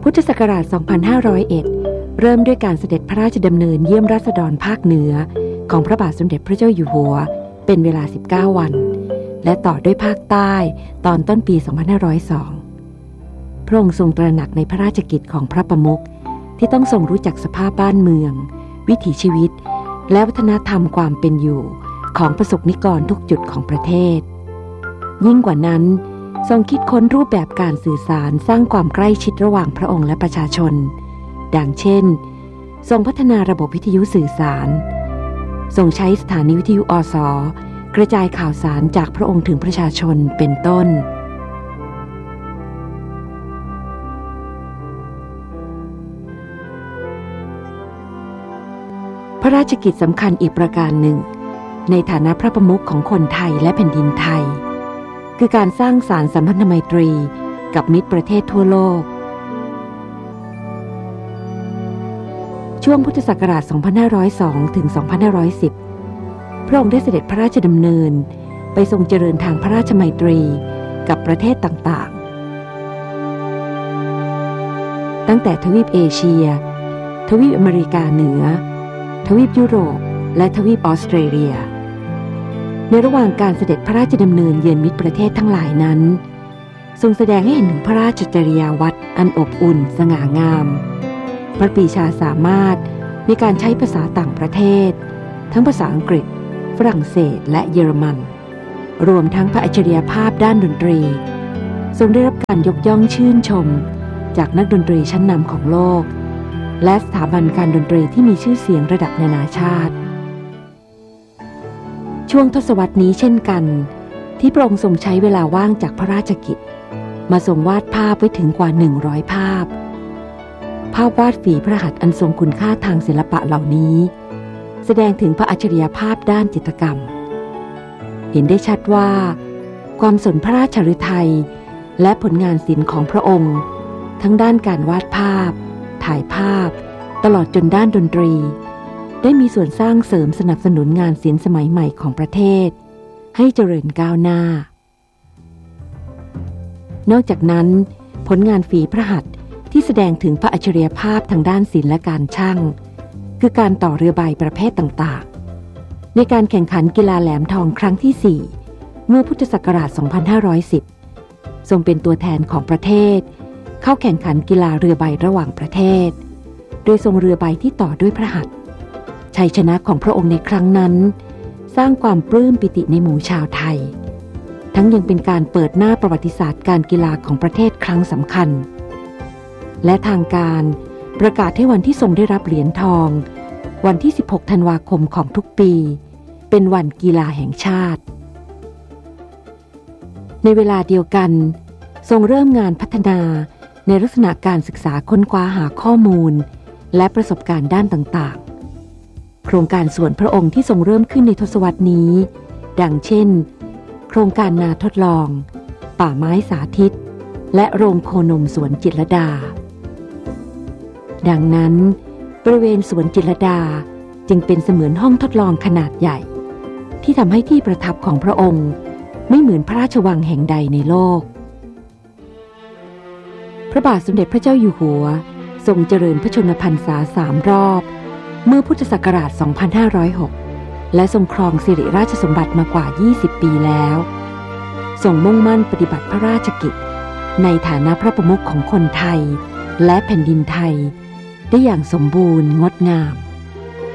พุทธศักราช 2501 เริ่มด้วยการเสด็จพระราชดำเนินเยี่ยมราษฎรภาคเหนือของพระบาทสมเด็จพระเจ้าอยู่หัวเป็นเวลา 19 วันและต่อด้วยภาคใต้ตอนต้นปี 2502 พระองค์ทรงตระหนักในพระราชกิจของพระประมุขที่ต้องทรงรู้จักสภาพบ้านเมืองวิถีชีวิตและวัฒนธรรมความเป็นอยู่ของประสบนิกรทุกจุดของประเทศยิ่งกว่านั้นทรงคิดค้นรูปแบบการสื่อสารสร้างความใกล้ชิดระหว่างพระองค์และประชาชนดังเช่นทรงพัฒนาระบบวิทยุสื่อสารทรงใช้สถานีวิทยุอส.กระจายข่าวสารจากพระองค์ถึงประชาชนเป็นต้นพระราชกิจสำคัญอีกประการหนึ่งในฐานะพระประมุขของคนไทยและแผ่นดินไทยคือการสร้างสานสัมพันธไมตรีกับมิตรประเทศทั่วโลกช่วงพุทธศักราช 2502 ถึง 2510 พระองค์ได้เสด็จพระราชดำเนินไปทรงเจริญทางพระราชไมตรีกับประเทศต่างๆตั้งแต่ทวีปเอเชียทวีปอเมริกาเหนือทวีปยุโรปและทวีปออสเตรเลียในระหว่างการเสด็จพระราชดำเนินเยือนมิตรประเทศทั้งหลายนั้นทรงแสดงให้เห็นถึงพระราชจริยาวัดอันอบอุ่นสง่างามพระปรีชาสามารถในการใช้ภาษาต่างประเทศทั้งภาษาอังกฤษฝรั่งเศสและเยอรมันรวมทั้งพระอัจฉริยภาพด้านดนตรีทรงได้รับการยกย่องชื่นชมจากนักดนตรีชั้นนำของโลกและสถาบันการดนตรีที่มีชื่อเสียงระดับนานาชาติช่วงทศวรรษนี้เช่นกันที่พระองค์ทรงใช้เวลาว่างจากพระราชกิจมาทรงวาดภาพไว้ถึงกว่า100ภาพวาดฝีพระหัตถ์อันทรงคุณค่าทางศิลปะเหล่านี้แสดงถึงพระอัจฉริยภาพด้านจิตรกรรมเห็นได้ชัดว่าความสนพระราชฤทัยและผลงานศิลป์ของพระองค์ทั้งด้านการวาดภาพถ่ายภาพตลอดจนด้านดนตรีได้มีส่วนสร้างเสริมสนับสนุนงานศิลป์สมัยใหม่ของประเทศให้เจริญก้าวหน้านอกจากนั้นผลงานฝีพระหัตถ์ที่แสดงถึงพระอัจฉริยภาพทางด้านศิลป์และการช่างคือการต่อเรือใบประเภทต่างๆในการแข่งขันกีฬาแหลมทองครั้งที่4เมื่อพุทธศักราช 2510 ทรงเป็นตัวแทนของประเทศเข้าแข่งขันกีฬาเรือใบระหว่างประเทศโดยทรงเรือใบที่ต่อด้วยพระหัตถ์ชัยชนะของพระองค์ในครั้งนั้นสร้างความปลื้มปิติในหมู่ชาวไทยทั้งยังเป็นการเปิดหน้าประวัติศาสตร์การกีฬาของประเทศครั้งสำคัญและทางการประกาศให้วันที่ทรงได้รับเหรียญทองวันที่ 16 ธันวาคมของทุกปีเป็นวันกีฬาแห่งชาติในเวลาเดียวกันทรงเริ่มงานพัฒนาในลักษณะการศึกษาค้นคว้าหาข้อมูลและประสบการณ์ด้านต่างๆโครงการส่วนพระองค์ที่ทรงเริ่มขึ้นในทศวรรษนี้ดังเช่นโครงการนาทดลองป่าไม้สาธิตและโรงโคนมสวนจิตรลดาดังนั้นบริเวณสวนจิตรลดาจึงเป็นเสมือนห้องทดลองขนาดใหญ่ที่ทำให้ที่ประทับของพระองค์ไม่เหมือนพระราชวังแห่งใดในโลกพระบาทสมเด็จพระเจ้าอยู่หัวทรงเจริญพระชนมพรรษา3 รอบเมื่อพุทธศักราช 2506 และทรงครองสิริราชสมบัติมากว่า 20 ปีแล้วทรงมุ่งมั่นปฏิบัติพระราชกิจในฐานะพระประมุขของคนไทยและแผ่นดินไทยได้อย่างสมบูรณ์งดงาม